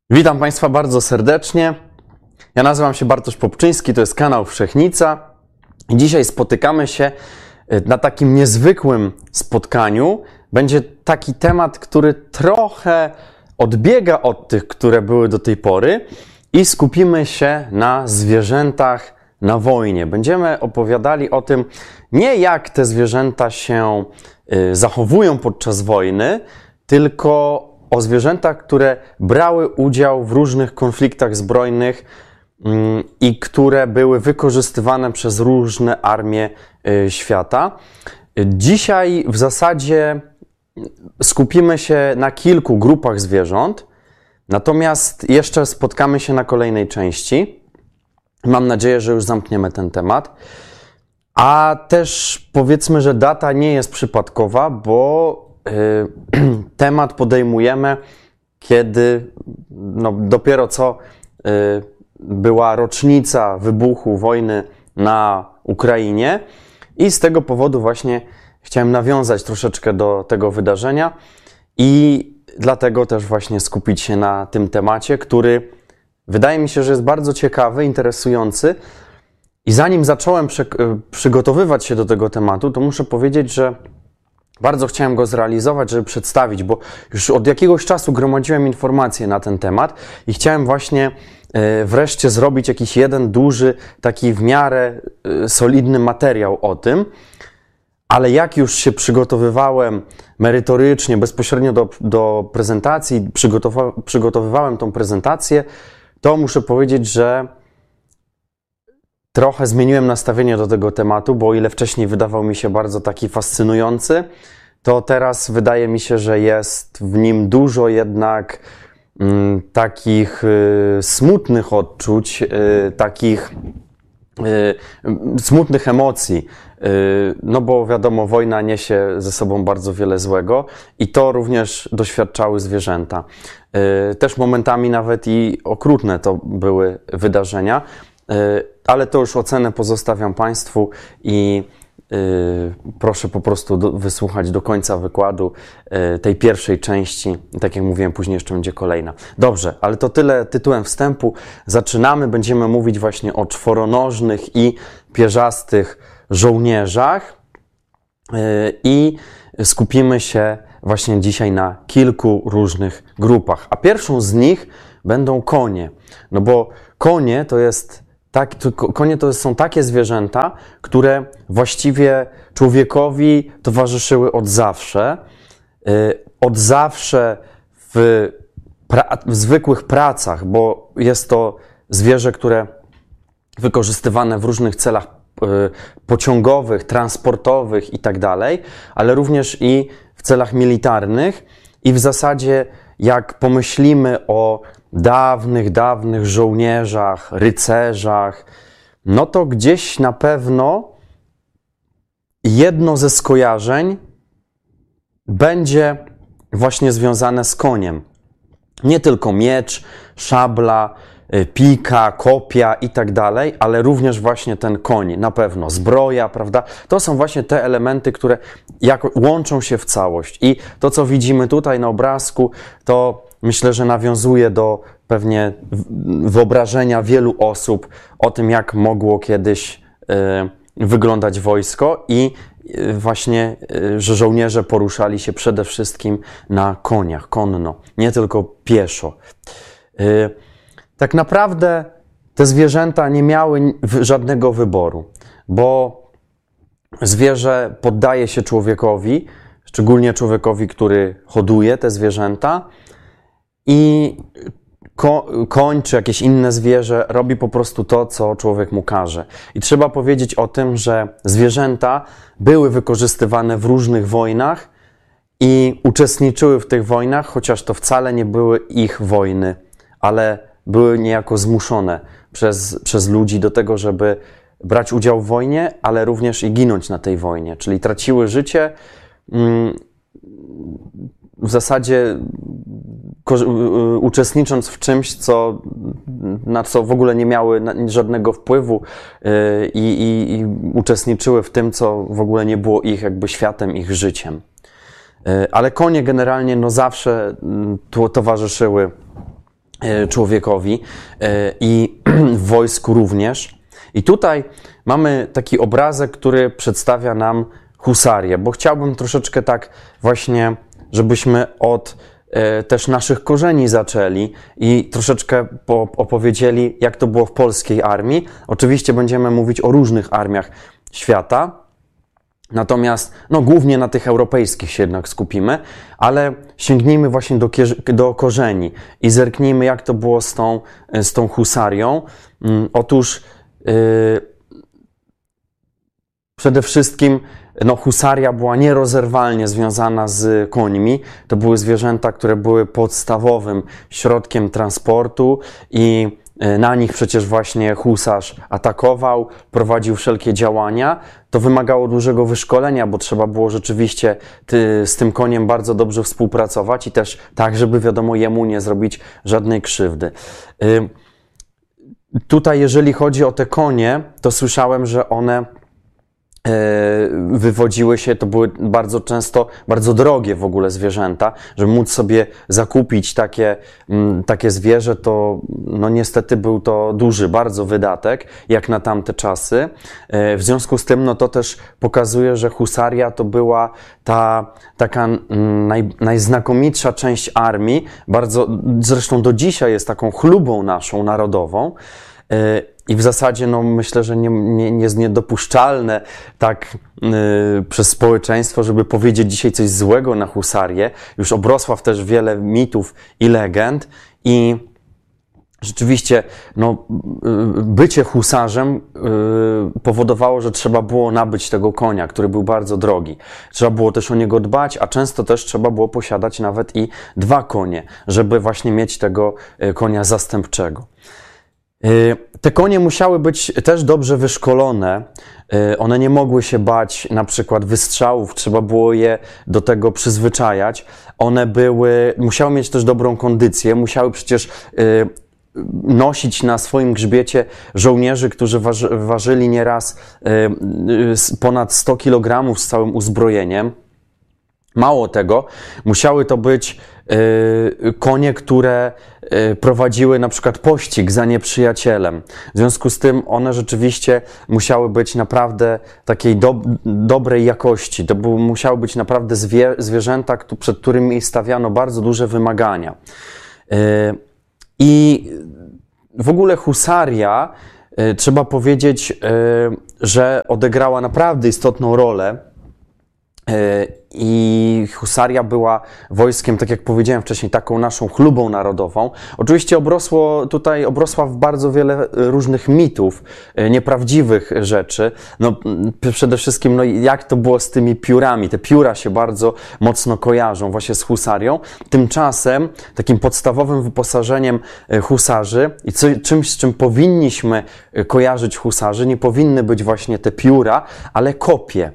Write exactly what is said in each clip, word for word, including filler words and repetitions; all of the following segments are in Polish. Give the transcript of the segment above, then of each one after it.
Witam Państwa bardzo serdecznie. Ja nazywam się Bartosz Popczyński, to jest kanał Wszechnica. I dzisiaj spotykamy się na takim niezwykłym spotkaniu. Będzie taki temat, który trochę odbiega od tych, które były do tej pory i skupimy się na zwierzętach na wojnie. Będziemy opowiadali o tym, nie jak te zwierzęta się zachowują podczas wojny, tylko o zwierzętach, które brały udział w różnych konfliktach zbrojnych i które były wykorzystywane przez różne armie świata. Dzisiaj w zasadzie skupimy się na kilku grupach zwierząt, natomiast jeszcze spotkamy się na kolejnej części. Mam nadzieję, że już zamkniemy ten temat. A też powiedzmy, że data nie jest przypadkowa, bo temat podejmujemy, kiedy no, dopiero co y, była rocznica wybuchu wojny na Ukrainie i z tego powodu właśnie chciałem nawiązać troszeczkę do tego wydarzenia i dlatego też właśnie skupić się na tym temacie, który wydaje mi się, że jest bardzo ciekawy, interesujący. I zanim zacząłem przy, przygotowywać się do tego tematu, to muszę powiedzieć, że bardzo chciałem go zrealizować, żeby przedstawić, bo już od jakiegoś czasu gromadziłem informacje na ten temat i chciałem właśnie wreszcie zrobić jakiś jeden duży, taki w miarę solidny materiał o tym, ale jak już się przygotowywałem merytorycznie, bezpośrednio do, do prezentacji, przygotowa przygotowywałem tą prezentację, to muszę powiedzieć, że trochę zmieniłem nastawienie do tego tematu, bo o ile wcześniej wydawał mi się bardzo taki fascynujący, to teraz wydaje mi się, że jest w nim dużo jednak mm, takich y, smutnych odczuć, y, takich y, smutnych emocji. Y, no bo wiadomo, wojna niesie ze sobą bardzo wiele złego i to również doświadczały zwierzęta. Y, też momentami nawet i okrutne to były wydarzenia. Ale to już ocenę pozostawiam Państwu i yy, proszę po prostu do, wysłuchać do końca wykładu yy, tej pierwszej części. Tak jak mówiłem, później jeszcze będzie kolejna. Dobrze, ale to tyle tytułem wstępu. Zaczynamy, będziemy mówić właśnie o czworonożnych i pierzastych żołnierzach yy, i skupimy się właśnie dzisiaj na kilku różnych grupach. A pierwszą z nich będą konie, no bo konie to jest Tak, to, konie to są takie zwierzęta, które właściwie człowiekowi towarzyszyły od zawsze. Yy, od zawsze w, pra, w zwykłych pracach, bo jest to zwierzę, które wykorzystywane w różnych celach yy, pociągowych, transportowych i tak dalej, ale również i w celach militarnych. I w zasadzie jak pomyślimy o dawnych, dawnych żołnierzach, rycerzach, no to gdzieś na pewno jedno ze skojarzeń będzie właśnie związane z koniem. Nie tylko miecz, szabla, pika, kopia i tak dalej, ale również właśnie ten koń, na pewno zbroja, prawda? To są właśnie te elementy, które jak łączą się w całość. I to, co widzimy tutaj na obrazku, to myślę, że nawiązuje do pewnie wyobrażenia wielu osób o tym, jak mogło kiedyś y, wyglądać wojsko i y, właśnie, y, że żołnierze poruszali się przede wszystkim na koniach, konno, nie tylko pieszo. Y, tak naprawdę te zwierzęta nie miały żadnego wyboru, bo zwierzę poddaje się człowiekowi, szczególnie człowiekowi, który hoduje te zwierzęta, i ko koń czy jakieś inne zwierzę robi po prostu to, co człowiek mu każe. I trzeba powiedzieć o tym, że zwierzęta były wykorzystywane w różnych wojnach i uczestniczyły w tych wojnach, chociaż to wcale nie były ich wojny, ale były niejako zmuszone przez, przez ludzi do tego, żeby brać udział w wojnie, ale również i ginąć na tej wojnie. Czyli traciły życie, mm, w zasadzie uczestnicząc w czymś, co, na co w ogóle nie miały żadnego wpływu i, i, i uczestniczyły w tym, co w ogóle nie było ich jakby światem, ich życiem. Ale konie generalnie no zawsze towarzyszyły człowiekowi i w wojsku również. I tutaj mamy taki obrazek, który przedstawia nam husarię, bo chciałbym troszeczkę tak właśnie, żebyśmy od też naszych korzeni zaczęli i troszeczkę opowiedzieli, jak to było w polskiej armii. Oczywiście będziemy mówić o różnych armiach świata, natomiast no, głównie na tych europejskich się jednak skupimy, ale sięgnijmy właśnie do, do korzeni i zerknijmy, jak to było z tą, z tą husarią. Otóż yy, przede wszystkim no, husaria była nierozerwalnie związana z końmi. To były zwierzęta, które były podstawowym środkiem transportu i na nich przecież właśnie husarz atakował, prowadził wszelkie działania. To wymagało dużego wyszkolenia, bo trzeba było rzeczywiście ty, z tym koniem bardzo dobrze współpracować i też tak, żeby wiadomo jemu nie zrobić żadnej krzywdy. Y, tutaj jeżeli chodzi o te konie, to słyszałem, że one wywodziły się, to były bardzo często, bardzo drogie w ogóle zwierzęta, żeby móc sobie zakupić takie, takie zwierzę, to no niestety był to duży bardzo wydatek, jak na tamte czasy. W związku z tym, no to też pokazuje, że husaria to była ta taka naj, najznakomitsza część armii, bardzo, zresztą do dzisiaj jest taką chlubą naszą narodową. I w zasadzie, no myślę, że nie, nie, nie jest niedopuszczalne tak yy, przez społeczeństwo, żeby powiedzieć dzisiaj coś złego na husarię. Już obrosła w też wiele mitów i legend i rzeczywiście, no, yy, bycie husarzem yy, powodowało, że trzeba było nabyć tego konia, który był bardzo drogi. Trzeba było też o niego dbać, a często też trzeba było posiadać nawet i dwa konie, żeby właśnie mieć tego yy, konia zastępczego. Te konie musiały być też dobrze wyszkolone, one nie mogły się bać na przykład wystrzałów, trzeba było je do tego przyzwyczajać. One były, musiały mieć też dobrą kondycję, musiały przecież nosić na swoim grzbiecie żołnierzy, którzy waży, ważyli nieraz ponad sto kilogramów z całym uzbrojeniem. Mało tego, musiały to być y, konie, które y, prowadziły na przykład pościg za nieprzyjacielem. W związku z tym one rzeczywiście musiały być naprawdę takiej do, dobrej jakości. To był, musiały być naprawdę zwie, zwierzęta, przed którymi stawiano bardzo duże wymagania. Y, I w ogóle husaria, y, trzeba powiedzieć, y, że odegrała naprawdę istotną rolę. I husaria była wojskiem, tak jak powiedziałem wcześniej, taką naszą chlubą narodową. Oczywiście obrosło tutaj, obrosła w bardzo wiele różnych mitów, nieprawdziwych rzeczy. No, przede wszystkim, no, jak to było z tymi piórami. Te pióra się bardzo mocno kojarzą właśnie z husarią. Tymczasem takim podstawowym wyposażeniem husarzy i co, czymś, z czym powinniśmy kojarzyć husarzy, nie powinny być właśnie te pióra, ale kopie.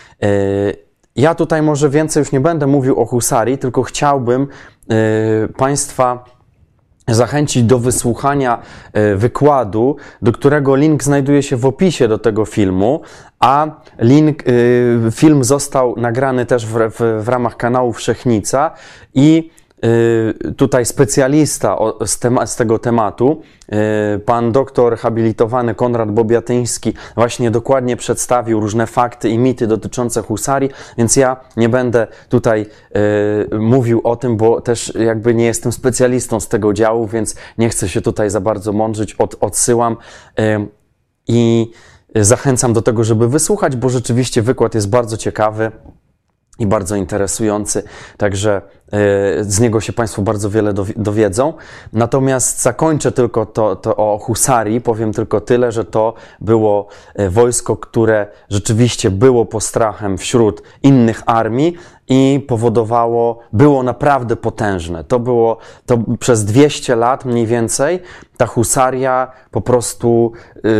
Ja tutaj może więcej już nie będę mówił o husarii, tylko chciałbym y, Państwa zachęcić do wysłuchania y, wykładu, do którego link znajduje się w opisie do tego filmu, a link, y, film został nagrany też w, w, w ramach kanału Wszechnica i tutaj specjalista z, tema, z tego tematu, pan doktor habilitowany Konrad Bobiatyński właśnie dokładnie przedstawił różne fakty i mity dotyczące husarii, więc ja nie będę tutaj y, mówił o tym, bo też jakby nie jestem specjalistą z tego działu, więc nie chcę się tutaj za bardzo mądrzyć, Od, odsyłam y, i zachęcam do tego, żeby wysłuchać, bo rzeczywiście wykład jest bardzo ciekawy i bardzo interesujący, także z niego się Państwo bardzo wiele dowiedzą. Natomiast zakończę tylko to, to o husarii, powiem tylko tyle, że to było wojsko, które rzeczywiście było postrachem wśród innych armii i powodowało, było naprawdę potężne. To było, to przez dwieście lat mniej więcej ta husaria po prostu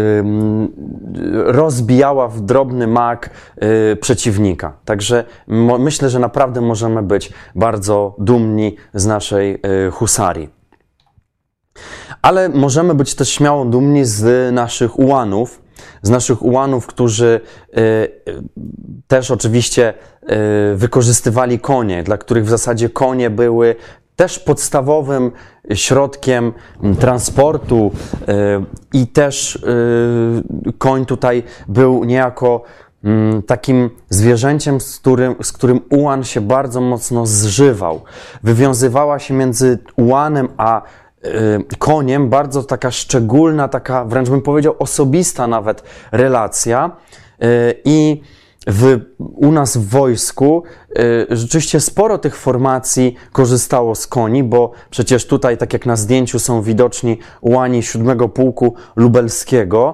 yy, rozbijała w drobny mak yy, przeciwnika. Także myślę, że naprawdę możemy być bardzo dumni z naszej y, husarii. Ale możemy być też śmiało dumni z naszych ułanów, z naszych ułanów, którzy y, y, też oczywiście y, wykorzystywali konie, dla których w zasadzie konie były też podstawowym środkiem transportu i też koń tutaj był niejako takim zwierzęciem, z którym, z którym ułan się bardzo mocno zżywał. Wywiązywała się między ułanem a koniem bardzo taka szczególna, taka wręcz bym powiedział osobista nawet relacja i w, u nas w wojsku y, rzeczywiście sporo tych formacji korzystało z koni, bo przecież tutaj, tak jak na zdjęciu są widoczni ułani siódmego Pułku Lubelskiego,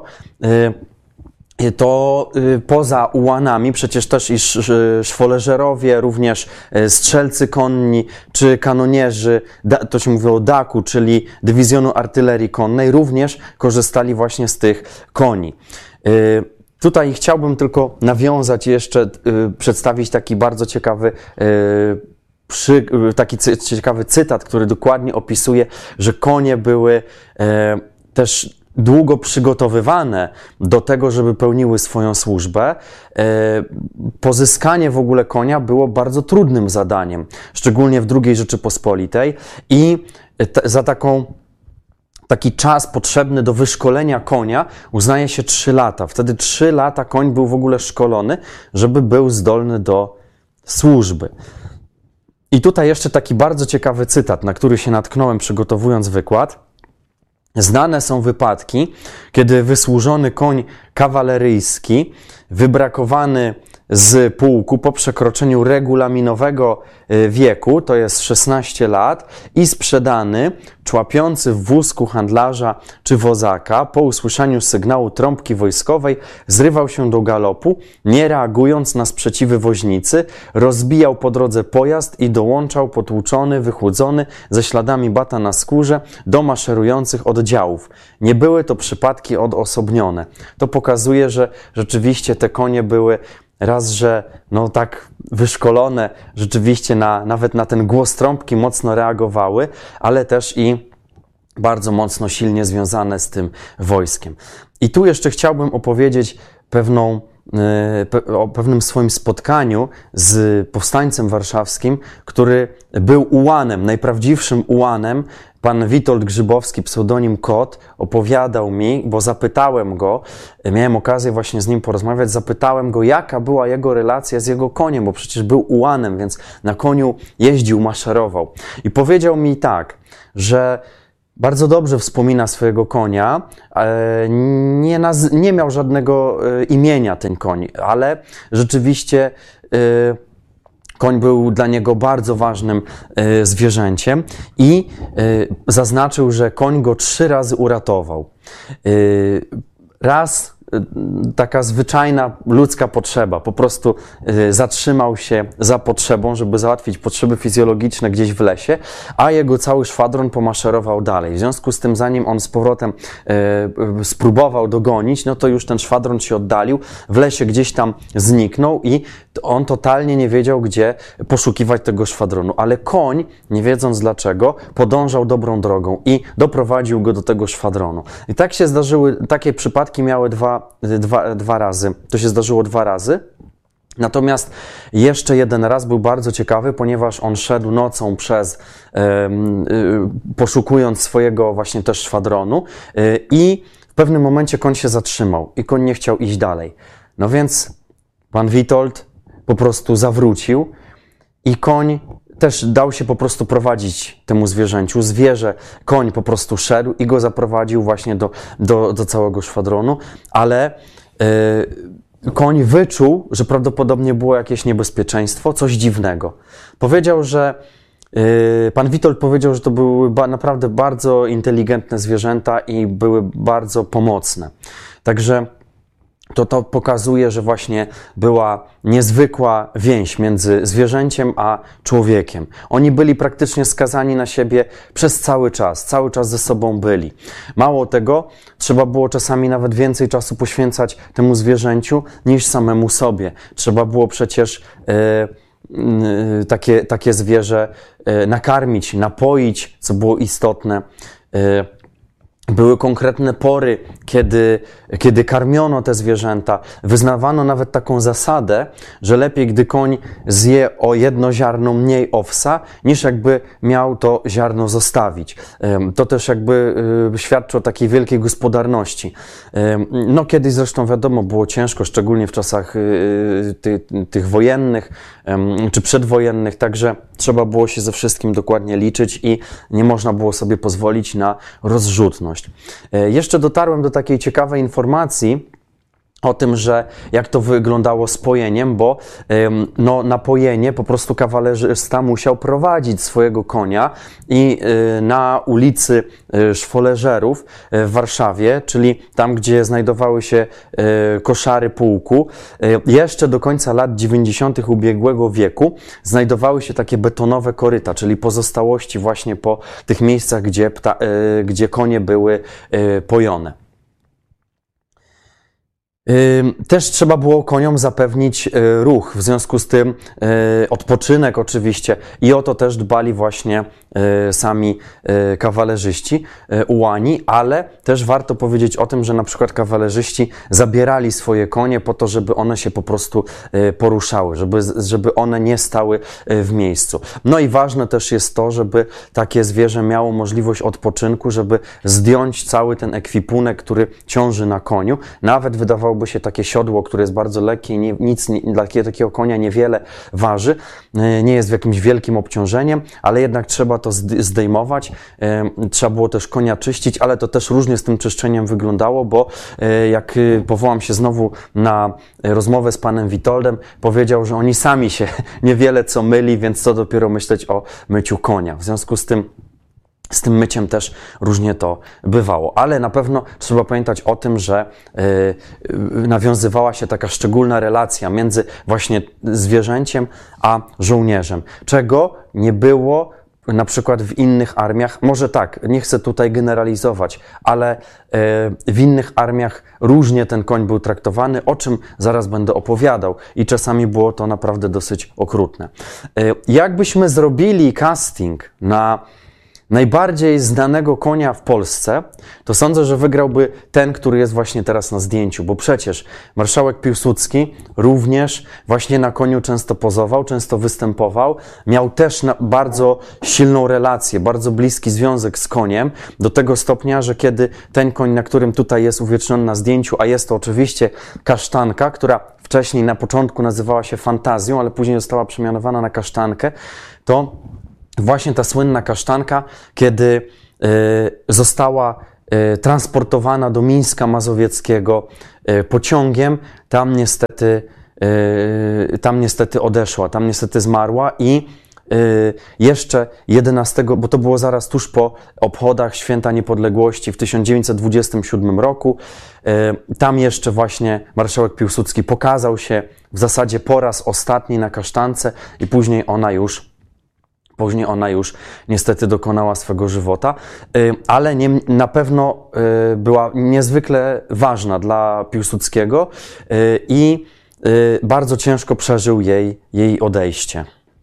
y, to y, poza ułanami przecież też i sz, szwoleżerowie, również y, strzelcy konni czy kanonierzy, da, to się mówi o daku, czyli Dywizjonu Artylerii Konnej, również korzystali właśnie z tych koni. Y, Tutaj chciałbym tylko nawiązać jeszcze, y, przedstawić taki bardzo ciekawy, y, przy, y, taki cy, ciekawy cytat, który dokładnie opisuje, że konie były y, też długo przygotowywane do tego, żeby pełniły swoją służbę. Y, pozyskanie w ogóle konia było bardzo trudnym zadaniem, szczególnie w drugiej Rzeczypospolitej i te, za taką Taki czas potrzebny do wyszkolenia konia uznaje się trzy lata. Wtedy trzy lata koń był w ogóle szkolony, żeby był zdolny do służby. I tutaj jeszcze taki bardzo ciekawy cytat, na który się natknąłem przygotowując wykład. Znane są wypadki, kiedy wysłużony koń kawaleryjski, wybrakowany z pułku po przekroczeniu regulaminowego wieku, to jest szesnaście lat, i sprzedany, człapiący w wózku handlarza czy wozaka, po usłyszeniu sygnału trąbki wojskowej, zrywał się do galopu, nie reagując na sprzeciwy woźnicy, rozbijał po drodze pojazd i dołączał potłuczony, wychłodzony, ze śladami bata na skórze, do maszerujących oddziałów. Nie były to przypadki odosobnione. To pokazuje, że rzeczywiście te konie były raz, że no tak wyszkolone, rzeczywiście na, nawet na ten głos trąbki mocno reagowały, ale też i bardzo mocno, silnie związane z tym wojskiem. I tu jeszcze chciałbym opowiedzieć pewną, pe, o pewnym swoim spotkaniu z powstańcem warszawskim, który był ułanem, najprawdziwszym ułanem. Pan Witold Grzybowski, pseudonim Kot, opowiadał mi, bo zapytałem go, miałem okazję właśnie z nim porozmawiać, zapytałem go, jaka była jego relacja z jego koniem, bo przecież był ułanem, więc na koniu jeździł, maszerował. I powiedział mi tak, że bardzo dobrze wspomina swojego konia, nie, naz- nie miał żadnego imienia ten koń, ale rzeczywiście koń był dla niego bardzo ważnym y, zwierzęciem i y, zaznaczył, że koń go trzy razy uratował. Y, raz taka zwyczajna ludzka potrzeba. Po prostu y, zatrzymał się za potrzebą, żeby załatwić potrzeby fizjologiczne gdzieś w lesie, a jego cały szwadron pomaszerował dalej. W związku z tym, zanim on z powrotem y, spróbował dogonić, no to już ten szwadron się oddalił, w lesie gdzieś tam zniknął i on totalnie nie wiedział, gdzie poszukiwać tego szwadronu. Ale koń, nie wiedząc dlaczego, podążał dobrą drogą i doprowadził go do tego szwadronu. I tak się zdarzyły, takie przypadki miały dwa Dwa, dwa razy. To się zdarzyło dwa razy. Natomiast jeszcze jeden raz był bardzo ciekawy, ponieważ on szedł nocą przez, e, e, poszukując swojego właśnie też szwadronu e, i w pewnym momencie koń się zatrzymał i koń nie chciał iść dalej. No więc pan Witold po prostu zawrócił i koń też dał się po prostu prowadzić temu zwierzęciu. Zwierzę, koń po prostu szedł i go zaprowadził właśnie do, do, do całego szwadronu, ale yy, koń wyczuł, że prawdopodobnie było jakieś niebezpieczeństwo, coś dziwnego. Powiedział, że yy, pan Witold powiedział, że to były ba, naprawdę bardzo inteligentne zwierzęta i były bardzo pomocne. Także to to pokazuje, że właśnie była niezwykła więź między zwierzęciem a człowiekiem. Oni byli praktycznie skazani na siebie przez cały czas, cały czas ze sobą byli. Mało tego, trzeba było czasami nawet więcej czasu poświęcać temu zwierzęciu niż samemu sobie. Trzeba było przecież yy, yy, takie, takie zwierzę yy, nakarmić, napoić, co było istotne. Yy, Były konkretne pory, kiedy, kiedy karmiono te zwierzęta. Wyznawano nawet taką zasadę, że lepiej, gdy koń zje o jedno ziarno mniej owsa, niż jakby miał to ziarno zostawić. To też jakby świadczy o takiej wielkiej gospodarności. No kiedyś zresztą wiadomo, było ciężko, szczególnie w czasach ty, tych wojennych czy przedwojennych, także trzeba było się ze wszystkim dokładnie liczyć i nie można było sobie pozwolić na rozrzutność. Jeszcze dotarłem do takiej ciekawej informacji o tym, że jak to wyglądało z pojeniem, bo no, na pojenie po prostu kawalerzysta musiał prowadzić swojego konia i na ulicy Szwoleżerów w Warszawie, czyli tam, gdzie znajdowały się koszary pułku, jeszcze do końca lat dziewięćdziesiątych ubiegłego wieku znajdowały się takie betonowe koryta, czyli pozostałości właśnie po tych miejscach, gdzie, pta, gdzie konie były pojone. Też trzeba było koniom zapewnić ruch, w związku z tym odpoczynek oczywiście i o to też dbali właśnie sami kawalerzyści, ułani, ale też warto powiedzieć o tym, że na przykład kawalerzyści zabierali swoje konie po to, żeby one się po prostu poruszały, żeby, żeby one nie stały w miejscu. No i ważne też jest to, żeby takie zwierzę miało możliwość odpoczynku, żeby zdjąć cały ten ekwipunek, który ciąży na koniu. Nawet wydawało by się takie siodło, które jest bardzo lekkie, nie, nic nie, dla takiego konia niewiele waży, nie jest w jakimś wielkim obciążeniem, ale jednak trzeba to zdejmować. Trzeba było też konia czyścić, ale to też różnie z tym czyszczeniem wyglądało, bo jak powołam się znowu na rozmowę z panem Witoldem, powiedział, że oni sami się niewiele co myli, więc co dopiero myśleć o myciu konia. W związku z tym Z tym myciem też różnie to bywało, ale na pewno trzeba pamiętać o tym, że y, nawiązywała się taka szczególna relacja między właśnie zwierzęciem a żołnierzem, czego nie było na przykład w innych armiach. Może tak, nie chcę tutaj generalizować, ale y, w innych armiach różnie ten koń był traktowany, o czym zaraz będę opowiadał i czasami było to naprawdę dosyć okrutne. Y, jakbyśmy zrobili casting na najbardziej znanego konia w Polsce, to sądzę, że wygrałby ten, który jest właśnie teraz na zdjęciu, bo przecież marszałek Piłsudski również właśnie na koniu często pozował, często występował, miał też bardzo silną relację, bardzo bliski związek z koniem, do tego stopnia, że kiedy ten koń, na którym tutaj jest uwieczniony na zdjęciu, a jest to oczywiście kasztanka, która wcześniej na początku nazywała się Fantazją, ale później została przemianowana na kasztankę, to właśnie ta słynna kasztanka, kiedy y, została y, transportowana do Mińska Mazowieckiego y, pociągiem, tam niestety, y, tam niestety odeszła, tam niestety zmarła i y, jeszcze jedenastego, bo to było zaraz tuż po obchodach Święta Niepodległości w tysiąc dziewięćset dwudziestym siódmym roku, y, tam jeszcze właśnie marszałek Piłsudski pokazał się w zasadzie po raz ostatni na kasztance i później ona już Później ona już niestety dokonała swego żywota, ale nie, na pewno była niezwykle ważna dla Piłsudskiego i bardzo ciężko przeżył jej, jej odejście.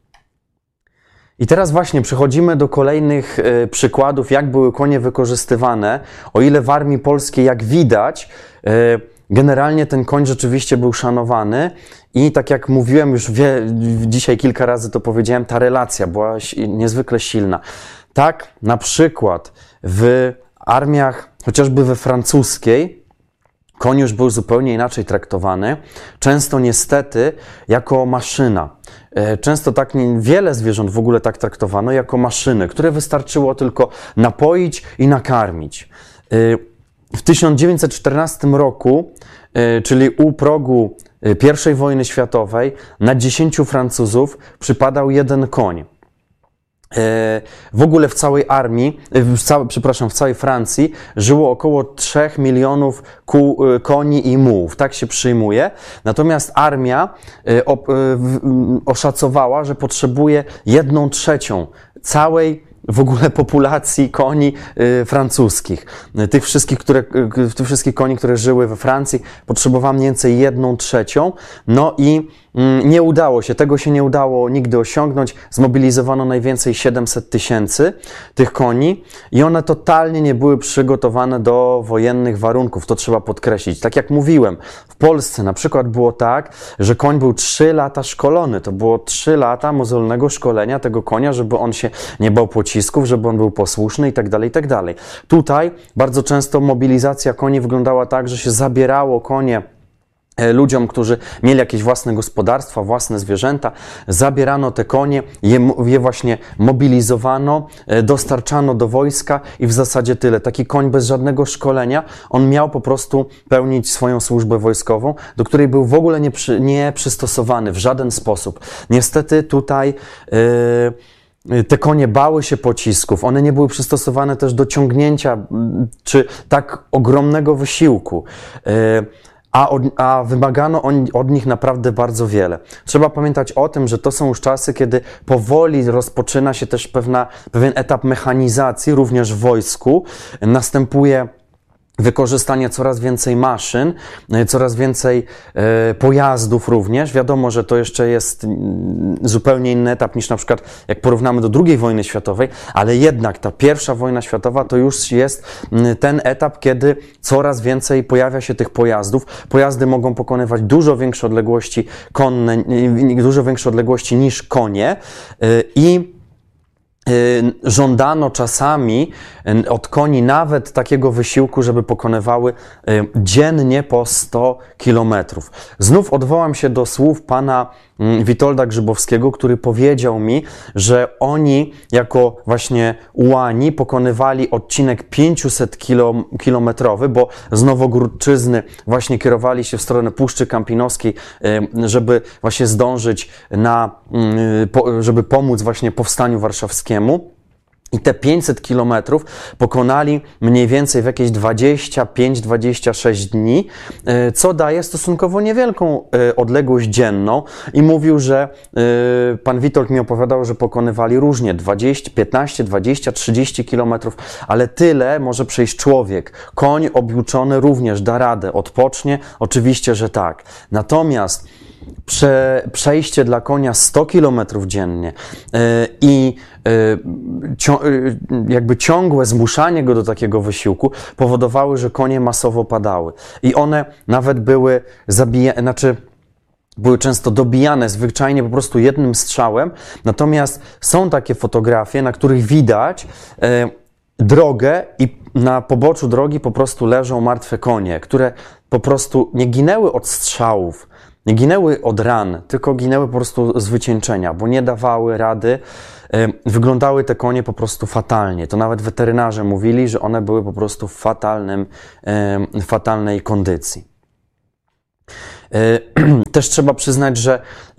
I teraz właśnie przechodzimy do kolejnych przykładów, jak były konie wykorzystywane. O ile w armii polskiej, jak widać, generalnie ten koń rzeczywiście był szanowany i tak jak mówiłem już wie, dzisiaj kilka razy to powiedziałem, ta relacja była niezwykle silna. Tak na przykład w armiach, chociażby we francuskiej, koń już był zupełnie inaczej traktowany, często niestety jako maszyna. Często tak wiele zwierząt w ogóle tak traktowano jako maszyny, które wystarczyło tylko napoić i nakarmić. W tysiąc dziewięćset czternastym roku, czyli u progu pierwszej wojny światowej, na dziesięciu Francuzów przypadał jeden koń. W ogóle w całej armii, w całej, przepraszam, w całej Francji żyło około trzech milionów kół, koni i mułów, tak się przyjmuje. Natomiast armia oszacowała, że potrzebuje jedną trzecią całej w ogóle populacji koni y, francuskich. Tych wszystkich, które, y, tych wszystkich koni, które żyły we Francji, potrzebowała mniej więcej jedną trzecią. No i nie udało się, tego się nie udało nigdy osiągnąć. Zmobilizowano najwięcej siedemset tysięcy tych koni i one totalnie nie były przygotowane do wojennych warunków, to trzeba podkreślić. Tak jak mówiłem, w Polsce na przykład było tak, że koń był trzy lata szkolony. To było trzy lata mozolnego szkolenia tego konia, żeby on się nie bał pocisków, żeby on był posłuszny i tak dalej, i tak dalej. Tutaj bardzo często mobilizacja koni wyglądała tak, że się zabierało konie ludziom, którzy mieli jakieś własne gospodarstwa, własne zwierzęta, zabierano te konie, je, je właśnie mobilizowano, dostarczano do wojska i w zasadzie tyle. Taki koń bez żadnego szkolenia, on miał po prostu pełnić swoją służbę wojskową, do której był w ogóle nie, przy, nie przystosowany w żaden sposób. Niestety tutaj yy, te konie bały się pocisków, one nie były przystosowane też do ciągnięcia czy tak ogromnego wysiłku. Yy, A, od, a wymagano on, od nich naprawdę bardzo wiele. Trzeba pamiętać o tym, że to są już czasy, kiedy powoli rozpoczyna się też pewna, pewien etap mechanizacji, również w wojsku. Następuje wykorzystanie coraz więcej maszyn, coraz więcej e, pojazdów również. Wiadomo, że to jeszcze jest zupełnie inny etap niż na przykład jak porównamy do drugiej wojny światowej, ale jednak ta pierwsza wojna światowa to już jest ten etap, kiedy coraz więcej pojawia się tych pojazdów. Pojazdy mogą pokonywać dużo większe odległości konne, dużo większe odległości niż konie e, i żądano czasami od koni nawet takiego wysiłku, żeby pokonywały dziennie po sto kilometrów. Znów odwołam się do słów pana Witolda Grzybowskiego, który powiedział mi, że oni jako właśnie ułani pokonywali odcinek pięćset kilometrowy, bo z Nowogródczyzny właśnie kierowali się w stronę Puszczy Kampinoskiej, żeby właśnie zdążyć na, żeby pomóc właśnie powstaniu warszawskiemu. I te pięćset kilometrów pokonali mniej więcej w jakieś dwadzieścia pięć dwadzieścia sześć dni, co daje stosunkowo niewielką odległość dzienną. I mówił, że pan Witold mi opowiadał, że pokonywali różnie dwadzieścia, piętnaście, dwadzieścia, trzydzieści kilometrów, ale tyle może przejść człowiek. Koń objuczony również da radę, odpocznie? Oczywiście, że tak. Natomiast Prze, przejście dla konia sto kilometrów dziennie yy, i yy, cią, yy, jakby ciągłe zmuszanie go do takiego wysiłku powodowały, że konie masowo padały. I one nawet były zabijane, znaczy były często dobijane zwyczajnie po prostu jednym strzałem. Natomiast są takie fotografie, na których widać yy, drogę i na poboczu drogi po prostu leżą martwe konie, które po prostu nie ginęły od strzałów, nie ginęły od ran, tylko ginęły po prostu z wycieńczenia, bo nie dawały rady. Wyglądały te konie po prostu fatalnie. To nawet weterynarze mówili, że one były po prostu w fatalnym, fatalnej kondycji. Też trzeba przyznać, że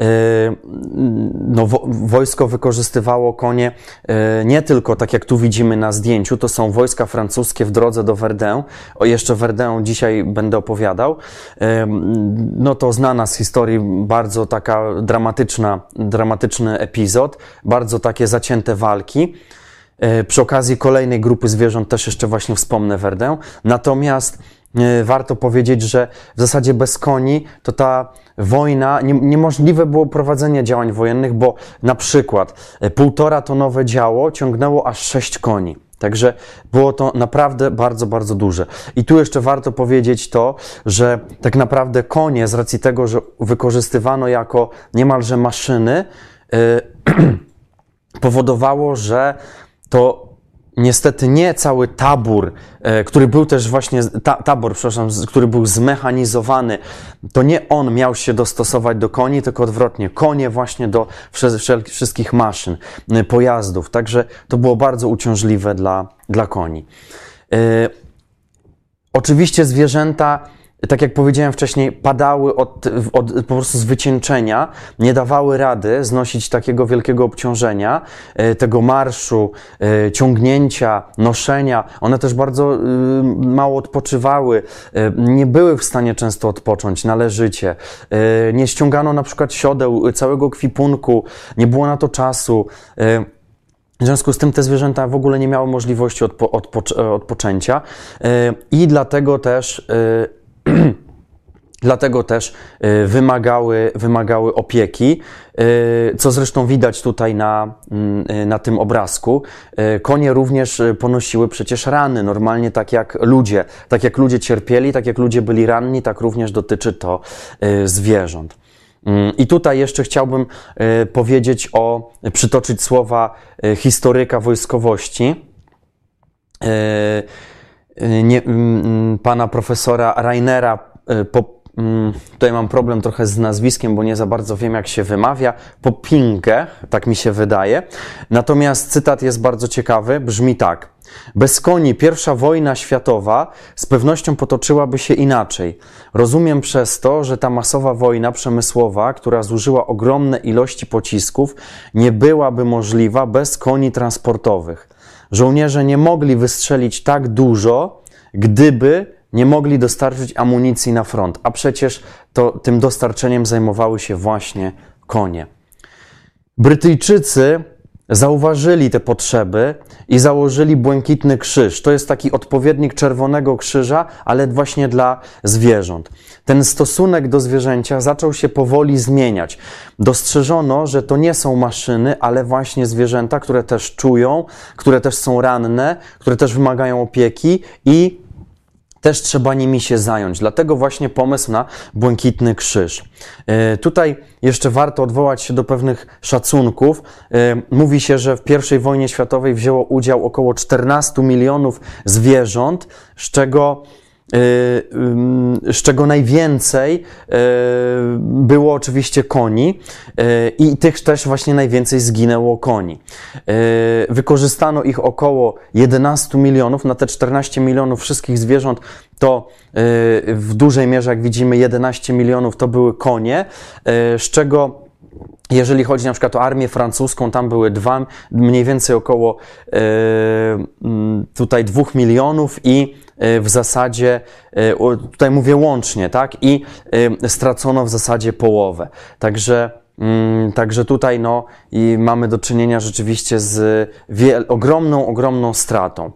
no, wojsko wykorzystywało konie nie tylko tak jak tu widzimy na zdjęciu, to są wojska francuskie w drodze do Verdun. O jeszcze Verdun dzisiaj będę opowiadał. No to znana z historii bardzo taka dramatyczna, dramatyczny epizod, bardzo takie zacięte walki. Przy okazji kolejnej grupy zwierząt też jeszcze właśnie wspomnę Verdun. Natomiast warto powiedzieć, że w zasadzie bez koni to ta wojna, nie, niemożliwe było prowadzenie działań wojennych, bo na przykład półtora tonowe działo ciągnęło aż sześć koni. Także było to naprawdę bardzo, bardzo duże. I tu jeszcze warto powiedzieć to, że tak naprawdę konie z racji tego, że wykorzystywano jako niemalże maszyny, yy, powodowało, że to niestety nie cały tabór, który był też właśnie, ta, tabor, przepraszam, który był zmechanizowany, to nie on miał się dostosować do koni, tylko odwrotnie, konie właśnie do wszystkich maszyn, pojazdów. Także to było bardzo uciążliwe dla, dla koni. Yy, oczywiście zwierzęta, tak jak powiedziałem wcześniej, padały od, od, po prostu z wycieńczenia, nie dawały rady znosić takiego wielkiego obciążenia, tego marszu, ciągnięcia, noszenia. One też bardzo mało odpoczywały, nie były w stanie często odpocząć należycie. Nie ściągano na przykład siodeł, całego kwipunku, nie było na to czasu. W związku z tym te zwierzęta w ogóle nie miały możliwości odpo, odpo, odpoczęcia i dlatego też Dlatego też y, wymagały, wymagały opieki, y, co zresztą widać tutaj na, y, na tym obrazku. Y, konie również ponosiły przecież rany, normalnie tak jak ludzie. Tak jak ludzie cierpieli, tak jak ludzie byli ranni, tak również dotyczy to y, zwierząt. Y, I tutaj jeszcze chciałbym y, powiedzieć o, przytoczyć słowa y, historyka wojskowości, y, nie, y, pana profesora Rainera po Tutaj mam problem trochę z nazwiskiem, bo nie za bardzo wiem, jak się wymawia. Popinkę, tak mi się wydaje. Natomiast cytat jest bardzo ciekawy, brzmi tak. Bez koni pierwsza wojna światowa z pewnością potoczyłaby się inaczej. Rozumiem przez to, że ta masowa wojna przemysłowa, która zużyła ogromne ilości pocisków, nie byłaby możliwa bez koni transportowych. Żołnierze nie mogli wystrzelić tak dużo, gdyby nie mogli dostarczyć amunicji na front, a przecież to, tym dostarczeniem zajmowały się właśnie konie. Brytyjczycy zauważyli te potrzeby i założyli Błękitny Krzyż. To jest taki odpowiednik Czerwonego Krzyża, ale właśnie dla zwierząt. Ten stosunek do zwierzęcia zaczął się powoli zmieniać. Dostrzeżono, że to nie są maszyny, ale właśnie zwierzęta, które też czują, które też są ranne, które też wymagają opieki i też trzeba nimi się zająć. Dlatego właśnie pomysł na Błękitny Krzyż. Yy, tutaj jeszcze warto odwołać się do pewnych szacunków. Yy, mówi się, że w pierwszej wojnie światowej wzięło udział około czternastu milionów zwierząt, z czego z czego najwięcej było oczywiście koni i tych też właśnie najwięcej zginęło koni. Wykorzystano ich około jedenastu milionów, na te czternaście milionów wszystkich zwierząt to w dużej mierze, jak widzimy, jedenaście milionów to były konie, z czego jeżeli chodzi na przykład o armię francuską, tam były dwa, mniej więcej około tutaj dwóch milionów i w zasadzie, tutaj mówię łącznie, tak, i stracono w zasadzie połowę. Także, także tutaj no, i mamy do czynienia rzeczywiście z wiel- ogromną, ogromną stratą.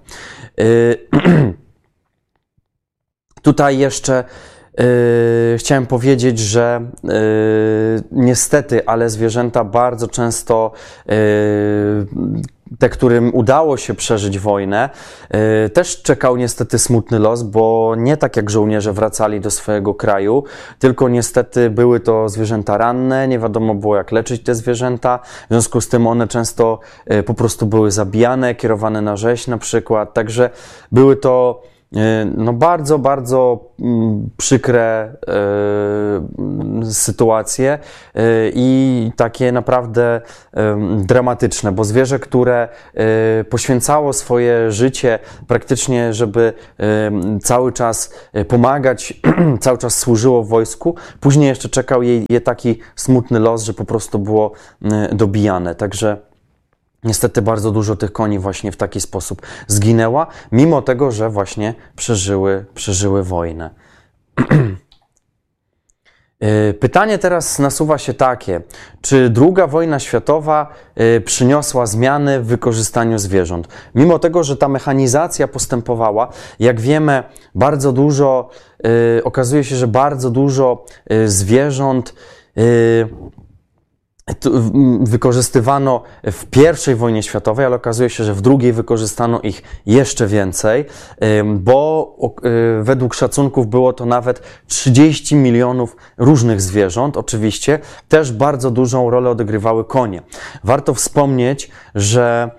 Tutaj jeszcze Yy, chciałem powiedzieć, że yy, niestety, ale zwierzęta bardzo często, yy, te, którym udało się przeżyć wojnę, yy, też czekał niestety smutny los, bo nie tak jak żołnierze wracali do swojego kraju, tylko niestety były to zwierzęta ranne, nie wiadomo było jak leczyć te zwierzęta, w związku z tym one często yy, po prostu były zabijane, kierowane na rzeź na przykład, także były to no bardzo, bardzo przykre y, sytuacje y, i takie naprawdę y, dramatyczne, bo zwierzę, które y, poświęcało swoje życie praktycznie, żeby y, cały czas pomagać, cały czas służyło w wojsku, później jeszcze czekał je, je taki smutny los, że po prostu było y, dobijane. Także niestety bardzo dużo tych koni właśnie w taki sposób zginęła, mimo tego, że właśnie przeżyły, przeżyły wojnę. Pytanie teraz nasuwa się takie, czy druga wojna światowa przyniosła zmiany w wykorzystaniu zwierząt? Mimo tego, że ta mechanizacja postępowała, jak wiemy, bardzo dużo, okazuje się, że bardzo dużo zwierząt wykorzystywano w pierwszej wojnie światowej, ale okazuje się, że w drugiej wykorzystano ich jeszcze więcej, bo według szacunków było to nawet trzydzieści milionów różnych zwierząt. Oczywiście też bardzo dużą rolę odgrywały konie. Warto wspomnieć, że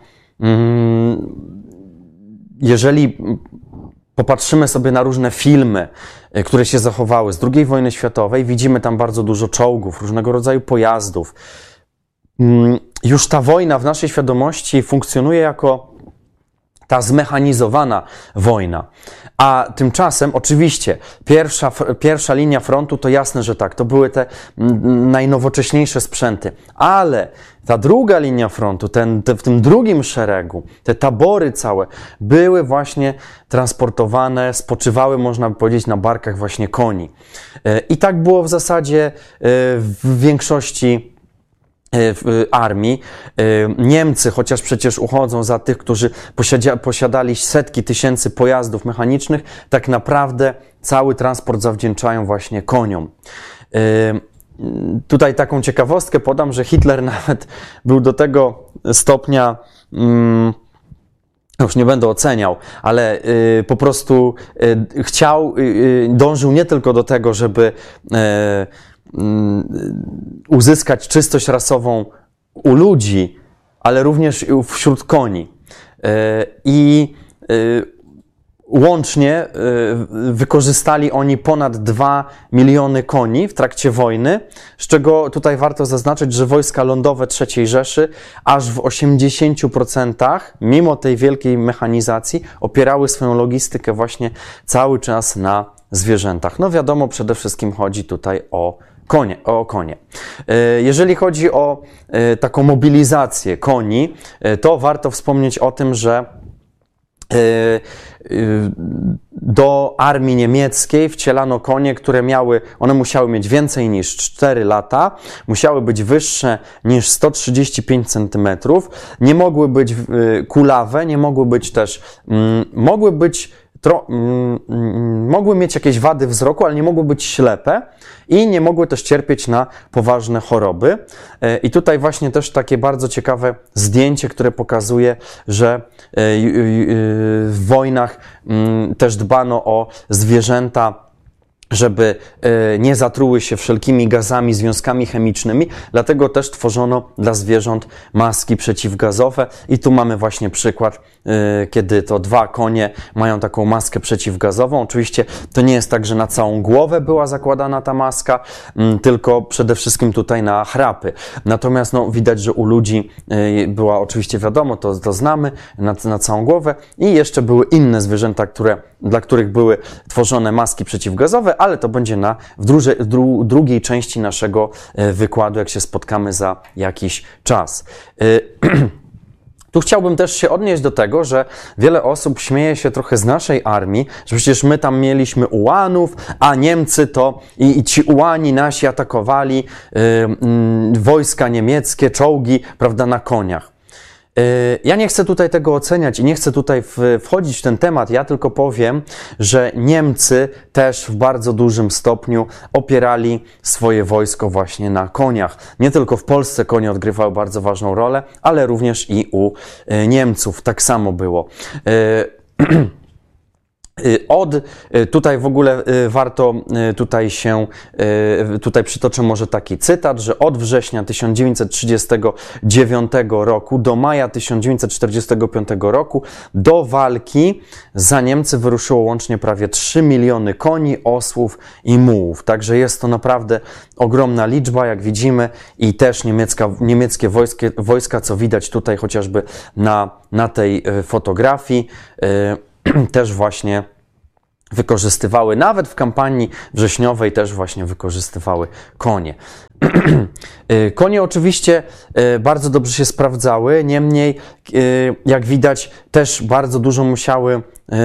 jeżeli popatrzymy sobie na różne filmy, które się zachowały z drugiej wojny światowej, widzimy tam bardzo dużo czołgów, różnego rodzaju pojazdów. Już ta wojna w naszej świadomości funkcjonuje jako ta zmechanizowana wojna. A tymczasem, oczywiście, pierwsza, pierwsza linia frontu to jasne, że tak, to były te najnowocześniejsze sprzęty, ale ta druga linia frontu, ten, te, w tym drugim szeregu, te tabory całe były właśnie transportowane, spoczywały, można by powiedzieć, na barkach właśnie koni. I tak było w zasadzie w większości w armii. Niemcy, chociaż przecież uchodzą za tych, którzy posiadali setki tysięcy pojazdów mechanicznych, tak naprawdę cały transport zawdzięczają właśnie koniom. Tutaj taką ciekawostkę podam, że Hitler nawet był do tego stopnia, hmm, już nie będę oceniał, ale y, po prostu y, chciał, y, dążył nie tylko do tego, żeby y, y, uzyskać czystość rasową u ludzi, ale również wśród koni. Y, I y, Łącznie y, wykorzystali oni ponad dwa miliony koni w trakcie wojny, z czego tutaj warto zaznaczyć, że wojska lądowe trzeciej Rzeszy aż w osiemdziesięciu procentach, mimo tej wielkiej mechanizacji, opierały swoją logistykę właśnie cały czas na zwierzętach. No wiadomo, przede wszystkim chodzi tutaj o konie. O konie. Y, jeżeli chodzi o y, taką mobilizację koni, y, to warto wspomnieć o tym, że do armii niemieckiej wcielano konie, które miały, one musiały mieć więcej niż cztery lata, musiały być wyższe niż sto trzydzieści pięć centymetrów, nie mogły być kulawe, nie mogły być też, mogły być Tro, mm, mogły mieć jakieś wady wzroku, ale nie mogły być ślepe i nie mogły też cierpieć na poważne choroby. I tutaj właśnie też takie bardzo ciekawe zdjęcie, które pokazuje, że w wojnach też dbano o zwierzęta, żeby nie zatruły się wszelkimi gazami, związkami chemicznymi, dlatego też tworzono dla zwierząt maski przeciwgazowe i tu mamy właśnie przykład, kiedy to dwa konie mają taką maskę przeciwgazową. Oczywiście to nie jest tak, że na całą głowę była zakładana ta maska, tylko przede wszystkim tutaj na chrapy. Natomiast no, widać, że u ludzi była oczywiście wiadomo, to, to znamy, na, na całą głowę i jeszcze były inne zwierzęta, które, dla których były tworzone maski przeciwgazowe, ale to będzie na, w, druże, w dru, drugiej części naszego wykładu, jak się spotkamy za jakiś czas. Tu chciałbym też się odnieść do tego, że wiele osób śmieje się trochę z naszej armii, że przecież my tam mieliśmy ułanów, a Niemcy to i, i ci ułani nasi atakowali yy, yy, wojska niemieckie, czołgi, prawda, na koniach. Ja nie chcę tutaj tego oceniać i nie chcę tutaj wchodzić w ten temat, ja tylko powiem, że Niemcy też w bardzo dużym stopniu opierali swoje wojsko właśnie na koniach. Nie tylko w Polsce konie odgrywały bardzo ważną rolę, ale również i u Niemców tak samo było. Od, tutaj w ogóle warto tutaj się, tutaj przytoczę może taki cytat, że od września tysiąc dziewięćset trzydziestego dziewiątego roku do maja tysiąc dziewięćset czterdziestego piątego roku do walki za Niemcy wyruszyło łącznie prawie trzy miliony koni, osłów i mułów. Także jest to naprawdę ogromna liczba, jak widzimy, i też niemiecka, niemieckie wojska, wojska, co widać tutaj chociażby na, na tej fotografii, też właśnie wykorzystywały, nawet w kampanii wrześniowej też właśnie wykorzystywały konie. Konie oczywiście bardzo dobrze się sprawdzały, niemniej jak widać też bardzo dużo musiały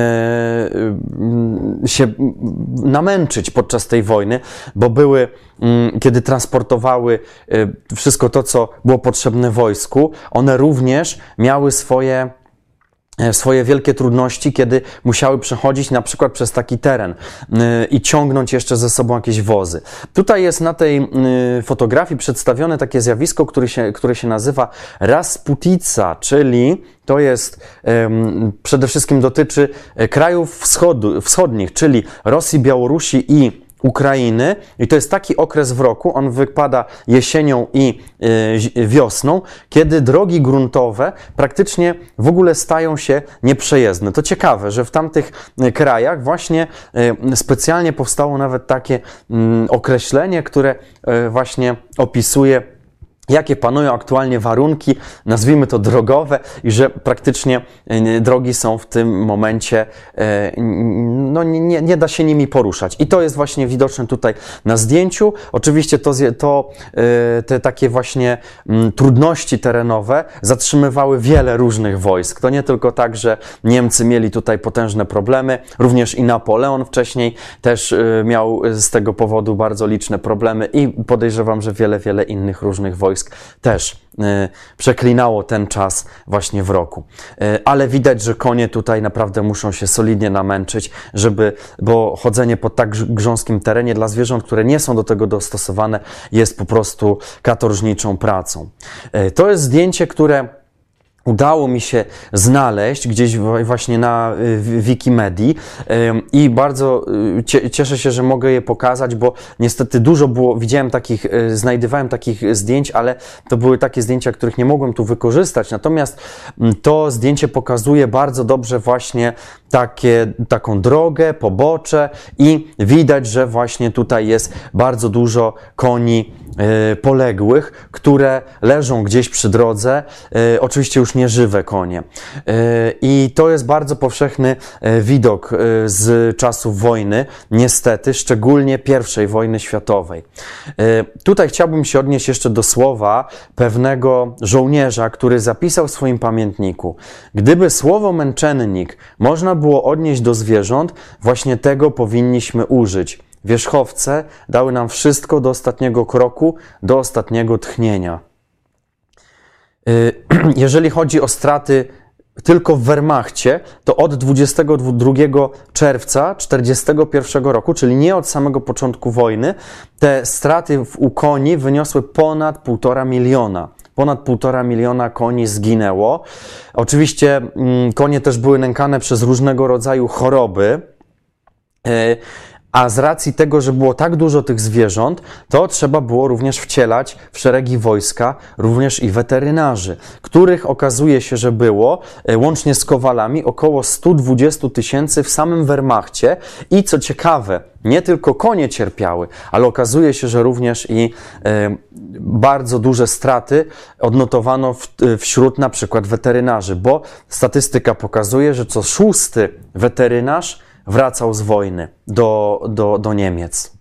się namęczyć podczas tej wojny, bo były, kiedy transportowały wszystko to, co było potrzebne wojsku, one również miały swoje swoje wielkie trudności, kiedy musiały przechodzić na przykład przez taki teren yy, i ciągnąć jeszcze ze sobą jakieś wozy. Tutaj jest na tej yy, fotografii przedstawione takie zjawisko, które się, które się nazywa Rasputica, czyli to jest, yy, przede wszystkim dotyczy krajów wschodu, wschodnich, czyli Rosji, Białorusi i Ukrainy, i to jest taki okres w roku, on wypada jesienią i y, wiosną, kiedy drogi gruntowe praktycznie w ogóle stają się nieprzejezdne. To ciekawe, że w tamtych krajach właśnie y, specjalnie powstało nawet takie y, określenie, które y, właśnie opisuje, jakie panują aktualnie warunki, nazwijmy to drogowe, i że praktycznie drogi są w tym momencie, no nie, nie da się nimi poruszać. I to jest właśnie widoczne tutaj na zdjęciu. Oczywiście to, to te takie właśnie trudności terenowe zatrzymywały wiele różnych wojsk. To nie tylko tak, że Niemcy mieli tutaj potężne problemy, również i Napoleon wcześniej też miał z tego powodu bardzo liczne problemy i podejrzewam, że wiele, wiele innych różnych wojsk wojsk też przeklinało ten czas właśnie w roku. Ale widać, że konie tutaj naprawdę muszą się solidnie namęczyć, żeby, bo chodzenie po tak grząskim terenie dla zwierząt, które nie są do tego dostosowane, jest po prostu katorżniczą pracą. To jest zdjęcie, które udało mi się znaleźć gdzieś właśnie na Wikimedii i bardzo cieszę się, że mogę je pokazać, bo niestety dużo było, widziałem takich, znajdywałem takich zdjęć, ale to były takie zdjęcia, których nie mogłem tu wykorzystać. Natomiast to zdjęcie pokazuje bardzo dobrze właśnie takie, taką drogę, pobocze i widać, że właśnie tutaj jest bardzo dużo koni poległych, które leżą gdzieś przy drodze, oczywiście już nieżywe konie. I to jest bardzo powszechny widok z czasów wojny, niestety, szczególnie pierwszej wojny światowej. Tutaj chciałbym się odnieść jeszcze do słowa pewnego żołnierza, który zapisał w swoim pamiętniku: gdyby słowo męczennik można było odnieść do zwierząt, właśnie tego powinniśmy użyć. Wierzchowce dały nam wszystko do ostatniego kroku, do ostatniego tchnienia. Jeżeli chodzi o straty tylko w Wehrmachcie, to od dwudziestego drugiego czerwca tysiąc dziewięćset czterdziestego pierwszego roku, czyli nie od samego początku wojny, te straty u koni wyniosły ponad półtora miliona. Ponad półtora miliona koni zginęło. Oczywiście konie też były nękane przez różnego rodzaju choroby. A z racji tego, że było tak dużo tych zwierząt, to trzeba było również wcielać w szeregi wojska również i weterynarzy, których okazuje się, że było łącznie z kowalami około sto dwadzieścia tysięcy w samym Wehrmachcie. I co ciekawe, nie tylko konie cierpiały, ale okazuje się, że również i e, bardzo duże straty odnotowano w, wśród na przykład weterynarzy, bo statystyka pokazuje, że co szósty weterynarz wracał z wojny do, do, do Niemiec.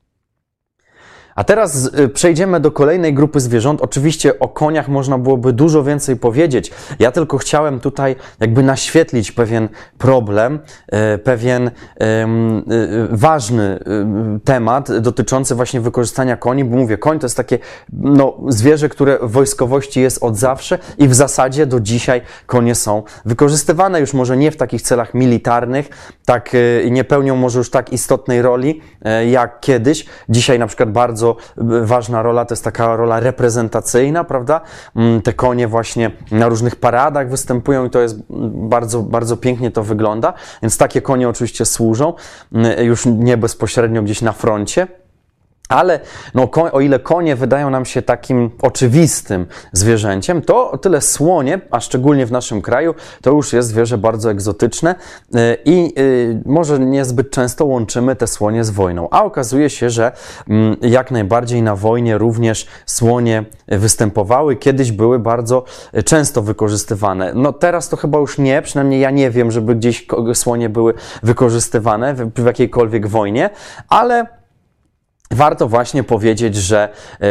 A teraz przejdziemy do kolejnej grupy zwierząt. Oczywiście o koniach można byłoby dużo więcej powiedzieć. Ja tylko chciałem tutaj jakby naświetlić pewien problem, pewien um, ważny temat dotyczący właśnie wykorzystania koni, bo mówię, koń to jest takie no, zwierzę, które w wojskowości jest od zawsze i w zasadzie do dzisiaj konie są wykorzystywane już może nie w takich celach militarnych, tak nie pełnią może już tak istotnej roli jak kiedyś. Dzisiaj na przykład bardzo ważna rola to jest taka rola reprezentacyjna, prawda? Te konie właśnie na różnych paradach występują i to jest bardzo, bardzo pięknie to wygląda, więc takie konie oczywiście służą, już nie bezpośrednio gdzieś na froncie. Ale no, o ile konie wydają nam się takim oczywistym zwierzęciem, to o tyle słonie, a szczególnie w naszym kraju, to już jest zwierzę bardzo egzotyczne i może niezbyt często łączymy te słonie z wojną. A okazuje się, że jak najbardziej na wojnie również słonie występowały, kiedyś były bardzo często wykorzystywane. No teraz to chyba już nie, przynajmniej ja nie wiem, żeby gdzieś słonie były wykorzystywane w, w jakiejkolwiek wojnie, ale warto właśnie powiedzieć, że